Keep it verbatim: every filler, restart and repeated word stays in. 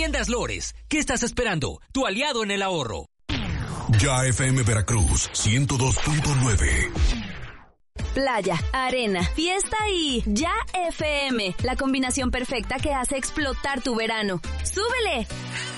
Tiendas Lores, ¿qué estás esperando? Tu aliado en el ahorro. Ya F M Veracruz, ciento dos punto nueve. Playa, arena, fiesta y Ya F M, la combinación perfecta que hace explotar tu verano. ¡Súbele!